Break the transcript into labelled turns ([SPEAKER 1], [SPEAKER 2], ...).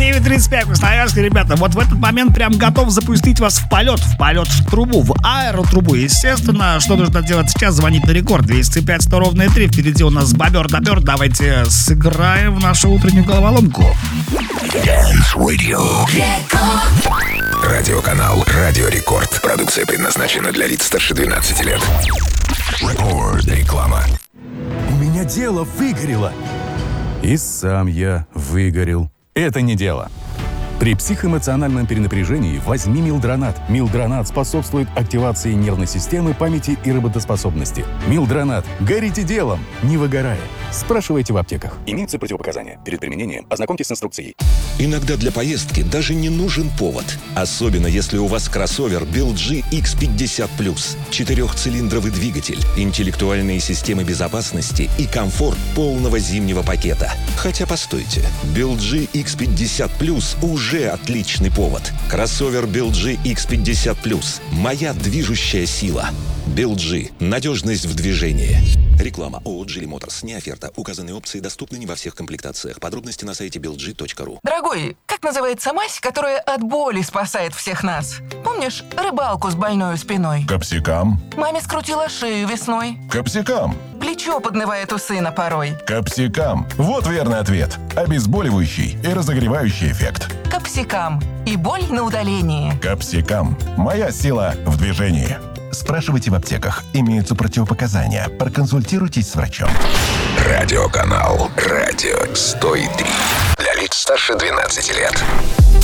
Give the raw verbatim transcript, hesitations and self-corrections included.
[SPEAKER 1] девять тридцать пять, Красноярск, ребята. Вот в этот момент прям готов запустить вас в полет, в полет в трубу, в аэротрубу. Естественно, что нужно делать сейчас? Звонить на рекорд двести пять сто ровно три. Впереди у нас бобер-добер. Давайте сыграем в нашу утреннюю головоломку.
[SPEAKER 2] Dance Radio. Радиоканал Радио Рекорд. Продукция предназначена для лиц старше двенадцати лет. Рекорд. Реклама.
[SPEAKER 3] У меня дело выгорело. И сам я выгорел. Это не дело. При психоэмоциональном перенапряжении возьми Милдронат. Милдронат способствует активации нервной системы, памяти и работоспособности. Милдронат. Горите делом, не выгорая. Спрашивайте в аптеках. Имеются противопоказания. Перед применением ознакомьтесь с инструкцией.
[SPEAKER 4] Иногда для поездки даже не нужен повод. Особенно если у вас кроссовер би эл джи икс пятьдесят плюс. Четырехцилиндровый двигатель, интеллектуальные системы безопасности и комфорт полного зимнего пакета. Хотя постойте, би эл джи икс пятьдесят плюс уже отличный повод. Кроссовер би эл джи икс пятьдесят плюс. Моя движущая сила. би эл джи. Надежность в движении. Реклама. ООО «Джили Моторс». Не оферта. Указанные опции доступны не во всех комплектациях. Подробности на сайте би эл джи точка ру.
[SPEAKER 5] Дорогой, как называется мазь, которая от боли спасает всех нас? Помнишь рыбалку с больной спиной?
[SPEAKER 6] Капсикам.
[SPEAKER 5] Маме скрутила шею весной.
[SPEAKER 6] Капсикам.
[SPEAKER 5] Плечо поднывает у сына порой.
[SPEAKER 6] Капсикам. Вот верный ответ. Обезболивающий и разогревающий эффект.
[SPEAKER 5] Капсикам. И боль на удалении.
[SPEAKER 6] Капсикам. Моя сила в движении. Спрашивайте в аптеках. Имеются противопоказания. Проконсультируйтесь с врачом.
[SPEAKER 2] Радиоканал Радио сто три. Для лиц старше двенадцати лет.